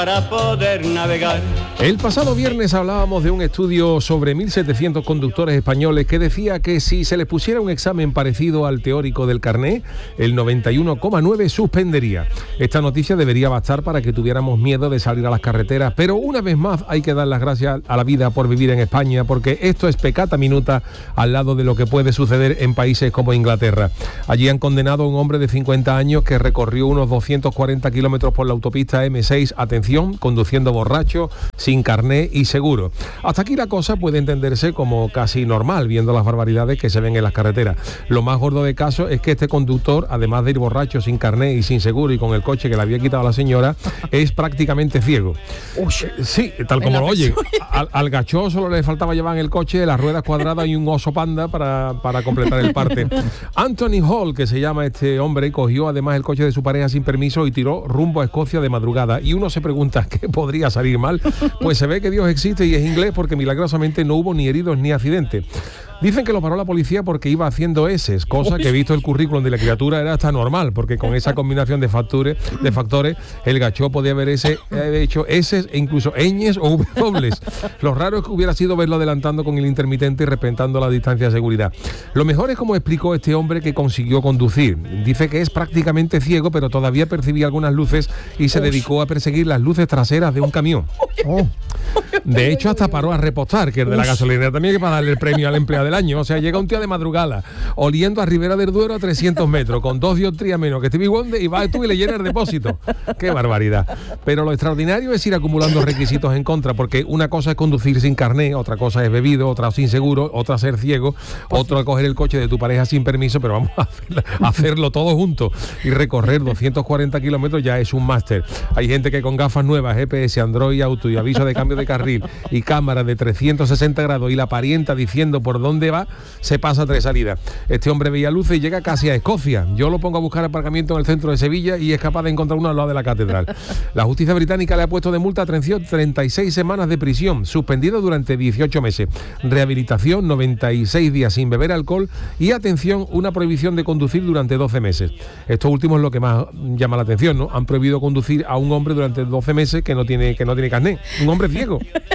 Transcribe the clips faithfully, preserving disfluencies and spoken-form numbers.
para poder navegar. El pasado viernes hablábamos de un estudio sobre mil setecientos conductores españoles que decía que si se les pusiera un examen parecido al teórico del carné, el noventa y uno coma nueve suspendería. Esta noticia debería bastar para que tuviéramos miedo de salir a las carreteras, pero una vez más hay que dar las gracias a la vida por vivir en España, porque esto es peccata minuta al lado de lo que puede suceder en países como Inglaterra. Allí han condenado a un hombre de cincuenta años que recorrió unos doscientos cuarenta kilómetros por la autopista eme seis, atención, conduciendo borracho, sin carné y seguro. Hasta aquí la cosa puede entenderse como casi normal, viendo las barbaridades que se ven en las carreteras. Lo más gordo de caso es que este conductor, además de ir borracho, sin carné y sin seguro y con el coche que le había quitado a la señora, es prácticamente ciego. Uy, sí, tal como lo oyen. Al, al gachó solo le faltaba llevar en el coche las ruedas cuadradas y un oso panda para, para completar el parte. Anthony Hall, que se llama este hombre, cogió además el coche de su pareja sin permiso y tiró rumbo a Escocia de madrugada. Y uno se pregunta, ¿qué podría salir mal? Pues se ve que Dios existe y es inglés, porque milagrosamente no hubo ni heridos ni accidentes. Dicen que lo paró la policía porque iba haciendo eses, cosa que visto el currículum de la criatura era hasta normal, porque con esa combinación de factores, de factores el gachó podía haber ese, eh, hecho eses e incluso ñes o dobles. Lo raro es que hubiera sido verlo adelantando con el intermitente y respetando la distancia de seguridad. Lo mejor es como explicó este hombre que consiguió conducir. Dice que es prácticamente ciego, pero todavía percibía algunas luces y se dedicó a perseguir las luces traseras de un camión. Oh. De hecho, hasta paró a repostar, que es de la gasolinera también, que para darle el premio al empleado del año. O sea, llega un tío de madrugada, oliendo a Ribera del Duero a trescientos metros, con dos dioptrías menos que Stevie Wonder, y vas tú y le llenas el depósito. ¡Qué barbaridad! Pero lo extraordinario es ir acumulando requisitos en contra, porque una cosa es conducir sin carné, otra cosa es bebido, otra sin seguro, otra ser ciego, otra coger el coche de tu pareja sin permiso, pero vamos a, hacer, a hacerlo todo junto. Y recorrer doscientos cuarenta kilómetros ya es un máster. Hay gente que con gafas nuevas, G P S, Android Auto y aviso de cambio de carril y cámara de trescientos sesenta grados y la parienta diciendo por dónde va, se pasa tres salidas. Este hombre veía luces y llega casi a Escocia. Yo lo pongo a buscar aparcamiento en el centro de Sevilla y es capaz de encontrar uno al lado de la catedral. La justicia británica le ha puesto de multa, atención, treinta y seis semanas de prisión, suspendido durante dieciocho meses, rehabilitación, noventa y seis días sin beber alcohol y, atención, una prohibición de conducir durante doce meses. Esto último es lo que más llama la atención, ¿no? Han prohibido conducir a un hombre durante doce meses que no tiene, que no tiene carné. Un hombre ciego.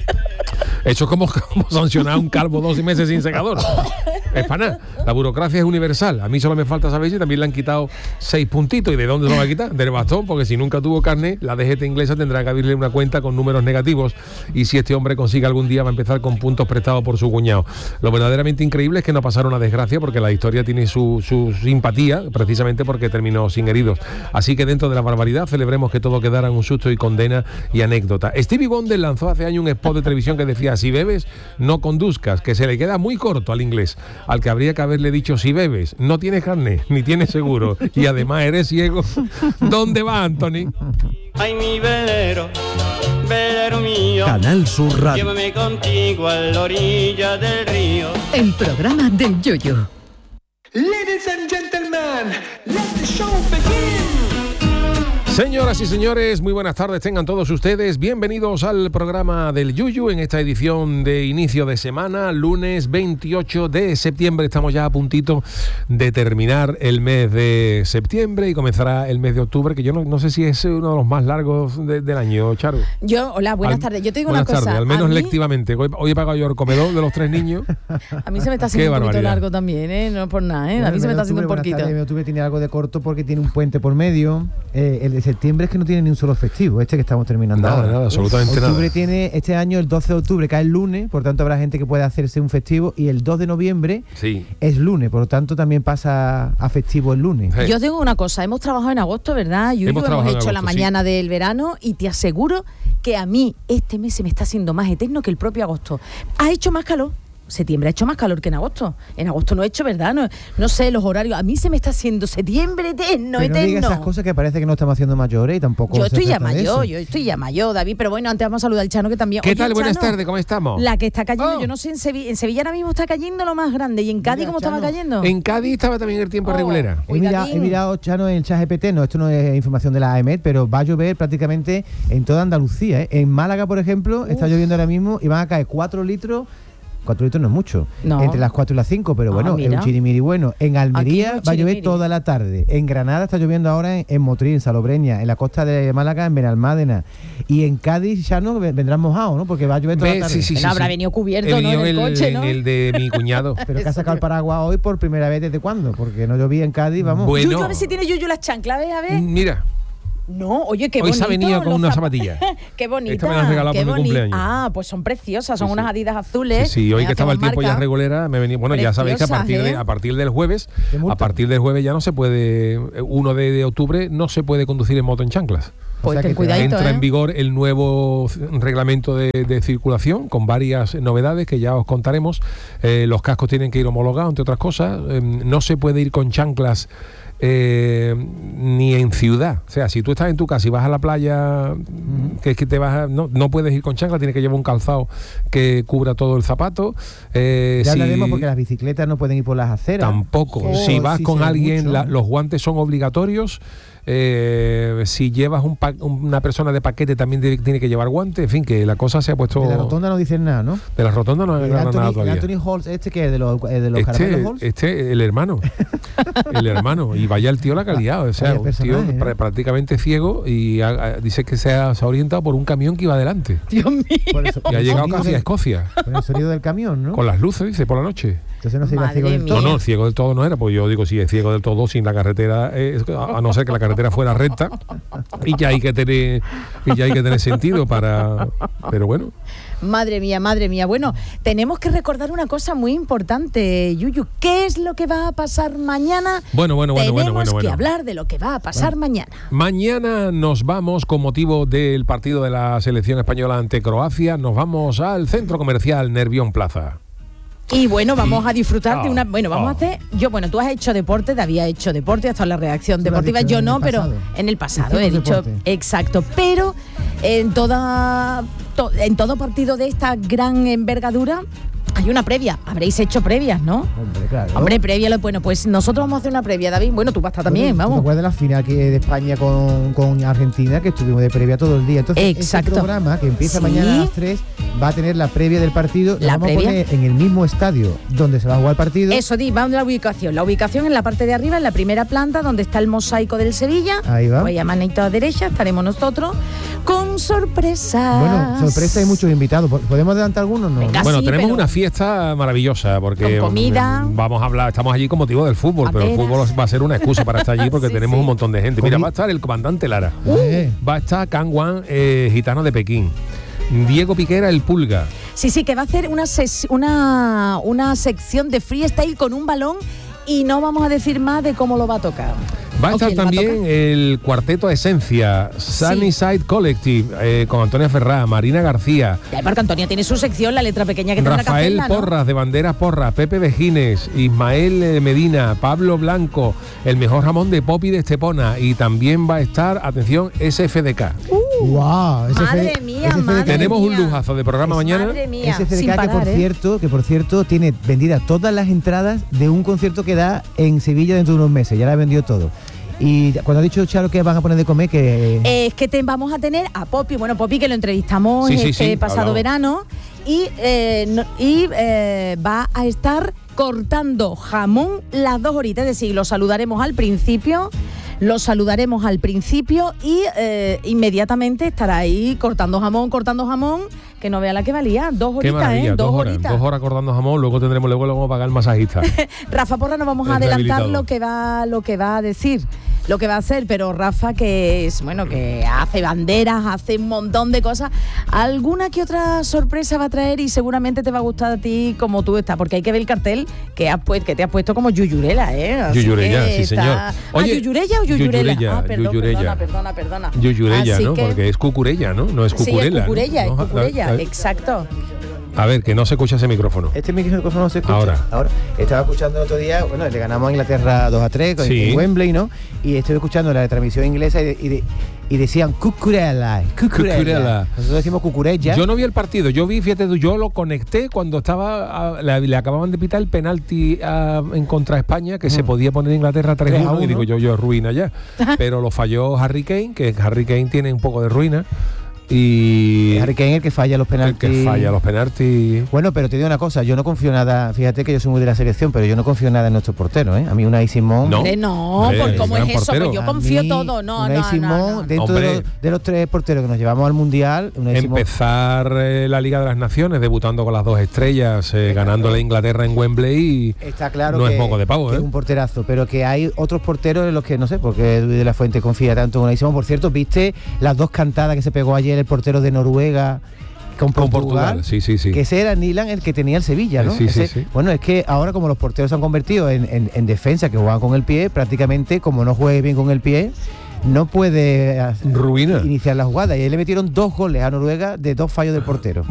Eso es como, como sancionar a un calvo doce meses sin secador. Es para nada. La burocracia es universal. A mí solo me falta saber si también le han quitado seis puntitos. ¿Y de dónde se lo va a quitar? Del bastón, porque si nunca tuvo carné, la D G T inglesa tendrá que abrirle una cuenta con números negativos. Y si este hombre consigue algún día, va a empezar con puntos prestados por su cuñado. Lo verdaderamente increíble es que no pasara una desgracia, porque la historia tiene su, su simpatía, precisamente porque terminó sin heridos. Así que dentro de la barbaridad, celebremos que todo quedara en un susto y condena y anécdota. Stevie Wonder lanzó hace años un spot de televisión que decía: si bebes, no conduzcas, que se le queda muy corto al inglés, al que habría que haberle dicho: si bebes, no tienes carné, ni tienes seguro, y además eres ciego. ¿Dónde va, Anthony? Ay, mi velero, velero mío, Canal Sur Radio. Llévame contigo a la orilla del río. El programa del Yoyo. Ladies and gentlemen, let the show begin. Señoras y señores, muy buenas tardes tengan todos ustedes. Bienvenidos al programa del Yuyu en esta edición de inicio de semana, lunes veintiocho de septiembre. Estamos ya a puntito de terminar el mes de septiembre y comenzará el mes de octubre, que yo no, no sé si es uno de los más largos de, del año, Charo. Yo, hola, buenas al, tardes. Yo te digo una cosa. Tardes, al menos mí, lectivamente. Hoy, hoy he pagado yo el comedor de los tres niños. A mí se me está haciendo un poquito largo también, ¿eh? No es por nada, ¿eh? Bueno, a mí se me está haciendo un poquito. El mes de octubre tiene algo de corto porque tiene un puente por medio. Eh, el de septiembre es que no tiene ni un solo festivo, este que estamos terminando nada, ahora. Nada, absolutamente octubre nada. Tiene este año el doce de octubre, cae el lunes, por tanto habrá gente que puede hacerse un festivo, y el dos de noviembre sí. es lunes, por lo tanto también pasa a festivo el lunes. Hey. Yo tengo una cosa, hemos trabajado en agosto, ¿verdad? Yuyu, hemos, hemos hecho agosto, la mañana sí. del verano, y te aseguro que a mí este mes se me está haciendo más eterno que el propio agosto. Ha hecho más calor. Septiembre ha hecho más calor que en agosto. En agosto no he hecho, ¿verdad? No, no sé, los horarios. A mí se me está haciendo septiembre eterno, pero eterno. No digas esas cosas que parece que no estamos haciendo mayores y tampoco. Yo estoy ya mayor, yo estoy ya mayor, David. Pero bueno, antes vamos a saludar al Chano, que también. ¿Qué Oye, tal? Buenas Chano, tardes, ¿cómo estamos? La que está cayendo, oh. yo no sé, en Sevilla, en Sevilla ahora mismo está cayendo lo más grande. ¿Y en Cádiz Mira, cómo Chano, estaba cayendo? En Cádiz estaba también el tiempo oh, regulera. He mirado, he mirado, Chano, en el chat G P T, no, esto no es información de la A E M E T, pero va a llover prácticamente en toda Andalucía, ¿eh? En Málaga, por ejemplo, Uf. está lloviendo ahora mismo y van a caer cuatro litros cuatro litros no es mucho. No. Entre las cuatro y las cinco, pero Ah, bueno, es mira. un chirimiri bueno. En Almería Aquí no va a llover chirimiri. toda la tarde. En Granada está lloviendo ahora en, en Motril, en Salobreña, en la costa de Málaga, en Benalmádena. Y en Cádiz ya no vendrán mojados, ¿no? Porque va a llover toda Ve, la tarde. sí, sí, Bueno, habrá venido cubierto, He ¿no? venido En el coche, en ¿no? el de mi cuñado. Pero que ha sacado el paraguas hoy por primera vez desde cuándo, porque no llovía en Cádiz, vamos. Bueno. Yuyu, a ver si tiene Yuyu las chanclas, a ver, a ver. Mira, No, oye, qué hoy bonito. se ha venido con los unas zap- zapatillas. Qué bonita. Esta me la han regalado qué por mi boni- cumpleaños. Ah, pues son preciosas, son Sí, unas sí. Adidas azules. Sí, sí, hoy eh, que estaba el hacemos tiempo ya marca. regulera, me venía. Bueno, ya sabéis que a partir de Preciosas, ¿eh? a partir del jueves, ¿Qué multa? a partir del jueves ya no se puede, uno de, de octubre no se puede conducir en moto en chanclas. Pues O sea ten que te- cuidadito, Entra ¿eh? en vigor el nuevo c- reglamento de, de circulación con varias novedades que ya os contaremos. Eh, los cascos tienen que ir homologados, entre otras cosas. Eh, no se puede ir con chanclas eh, ni en ciudad. O sea, si tú estás en tu casa y vas a la playa, que es que te vas a- no, no puedes ir con chanclas, tienes que llevar un calzado que cubra todo el zapato. Eh, Ya si- hablaremos porque las bicicletas no pueden ir por las aceras. Tampoco. Oh, si vas sí, con se ve alguien, mucho. la- los guantes son obligatorios. Eh, si llevas un pa- una persona de paquete también de- tiene que llevar guantes. En fin, que la cosa se ha puesto. De la rotonda no dicen nada, ¿no? De la rotonda no hay El nada Anthony, el todavía. Anthony Halls, este que es de los, eh, de los Este, caramelos Halls. este, el hermano. El hermano. Y vaya el tío la que ha liado. O sea, Vaya un tío personaje, ¿eh? pr- prácticamente ciego y ha- ha- dice que se ha, se ha orientado por un camión que iba adelante. Dios mío. Por eso- Y por ha el llegado sonido casi a del- Escocia. Con el sonido del camión, ¿no? Con las luces, dice, por la noche. Entonces no se iba Madre ciego del mía. todo. No, no, ciego del todo no era, pues yo digo, si es ciego del todo sin la carretera, eh, a no ser que la carretera fuera recta, y ya hay que tener, y ya hay que tener sentido para, pero bueno. Madre mía, madre mía. Bueno, tenemos que recordar una cosa muy importante, Yuyu. ¿Qué es lo que va a pasar mañana? Bueno, bueno, bueno, Tenemos bueno, bueno, que bueno. hablar de lo que va a pasar mañana. Mañana nos vamos, con motivo del partido de la selección española ante Croacia, nos vamos al centro comercial Nervión Plaza. Y bueno, vamos a disfrutar de Ah, una... Bueno, vamos ah. a hacer... Yo, bueno, tú has hecho deporte, David ha hecho deporte, hasta la reacción Tú lo has deportiva. dicho Yo en no, el pero pasado. en el pasado he Hicimos dicho... deporte. Exacto, pero en toda to- en todo partido de esta gran envergadura hay una previa. Habréis hecho previas, ¿no? Hombre, claro. Hombre, previa, lo- bueno, pues nosotros vamos a hacer una previa, David. Bueno, tú vas a estar también, Bueno, ¿tú ¿Te vamos. acuerdas de la final que de España con, con Argentina, que estuvimos de previa todo el día? Entonces, Exacto. este programa, que empieza Sí. mañana a las tres, va a tener la previa del partido. Lo La vamos previa. a poner en el mismo estadio donde se va a jugar el partido. Eso, di, vamos a la ubicación. La ubicación en la parte de arriba, en la primera planta, donde está el mosaico del Sevilla. Ahí va. Pues a manito derecha estaremos nosotros con sorpresa. Bueno, sorpresa, hay muchos invitados. ¿Podemos adelantar algunos? No. Venga. Bueno, sí, tenemos pero- una fiesta maravillosa porque Con comida. mm, vamos a hablar, estamos allí con motivo del fútbol, pero el Paperas. fútbol va a ser una excusa para estar allí porque Sí, tenemos sí. un montón de gente. Mira, Comi- va a estar el comandante Lara, Eh, va a estar Can Wan, eh, gitano de Pekín, Diego Piquera, el Pulga. Sí, sí, que va a hacer una, ses- una, una sección de freestyle con un balón y no vamos a decir más de cómo lo va a tocar. Va a ¿O estar quién lo también tocar? el cuarteto Esencia, Sunnyside Collective, eh, con Antonia Ferrá, Marina García, Ya, porque Antonio tiene su sección, la letra pequeña que tendrá que Rafael hacerla, ¿no? Porras de Banderas Porras, Pepe Vejines, Ismael eh, Medina, Pablo Blanco, el mejor jamón de Popi de Estepona, y también va a estar, atención, S F D K. wow, ese Madre fue- mía, ese fue- madre Tenemos un mía. lujazo de programa mañana. Madre mía, Ese sin F D K parar, que por ¿eh? cierto, que por cierto tiene vendidas todas las entradas de un concierto que da en Sevilla dentro de unos meses. Ya la ha vendido todo. Y cuando ha dicho Charo que van a poner de comer, que Eh, es que te, vamos a tener a Popi, bueno, Popi que lo entrevistamos Sí, sí, este sí, pasado hablamos. verano y, eh, no- y eh, va a estar cortando jamón las dos horitas, es decir, lo saludaremos al principio, lo saludaremos al principio y eh, inmediatamente estará ahí cortando jamón, cortando jamón, que no vea la que valía, dos Qué horitas, maravilla, ¿eh? dos, Dos horas, horitas. dos horas cortando jamón, luego tendremos, luego le vamos a pagar el masajista. Rafa Porra no vamos a El adelantar rehabilitado. lo que va lo que va a decir, lo que va a hacer, pero Rafa que es bueno que hace banderas, hace un montón de cosas, alguna que otra sorpresa va a traer y seguramente te va a gustar a ti como tú estás, porque hay que ver el cartel que has puesto, que te has puesto como Yuyurela, ¿eh? Así Yuyurella, que sí, señor. está- Oye, ¿Ah, Yuyurella o Yuyurela? Yuyurella, ah, perdón, Yuyurella. perdona, perdona, perdona. Yuyurella, Así ¿no? que- Porque es cucurella, ¿no? No es Sí, cucurela. es cucurella, ¿no? es cucurella, A, a- exacto. a ver, que no se escucha ese micrófono. este micrófono no se escucha. Ahora. Ahora. Estaba escuchando el otro día, bueno, le ganamos a Inglaterra dos a tres con Sí. en Wembley, ¿no? Y estuve escuchando la transmisión inglesa y, de- y, de- y decían cucurella, cucurella. Cucurella. Nosotros decimos cucurella. Yo no vi el partido, yo vi, fíjate tú, yo lo conecté cuando estaba, a- le, le acababan de pitar el penalti a- en contra España, que se podía poner Inglaterra tres tres a uno, y uno. digo yo, yo ruina ya. Pero lo falló Harry Kane, que Harry Kane tiene un poco de ruina. y... Harry Kane el que falla los penaltis. El que falla los penaltis. Bueno, pero te digo una cosa, yo no confío nada, fíjate que yo soy muy de la selección, pero yo no confío nada en nuestros porteros, ¿eh? A mí Unai Simón... No, Hombre, no, Hombre, por cómo gran es eso, portero. pues yo A confío mí, todo, no, Unai no, Simón, no, no. dentro de los, de los tres porteros que nos llevamos al Mundial, Unai Simón... Empezar eh, la Liga de las Naciones debutando con las dos estrellas, eh, ganándole a Inglaterra en Wembley y Está claro no que, es moco de pavo, que ¿eh? es un porterazo, pero que hay otros porteros en los que no sé, porque Luis de la Fuente confía tanto en Unai Simón. Por cierto, ¿viste las dos cantadas que se pegó ayer el portero de Noruega con Portugal? Con Portugal, sí, sí, sí. Que ese era Nilan el que tenía el Sevilla, ¿no? Sí, sí, Ese- sí. Bueno, es que ahora como los porteros se han convertido en, en- en defensa, que juegan con el pie, prácticamente como no juegue bien con el pie, no puede hacer- Ruina. iniciar la jugada. Y ahí le metieron dos goles a Noruega de dos fallos del portero.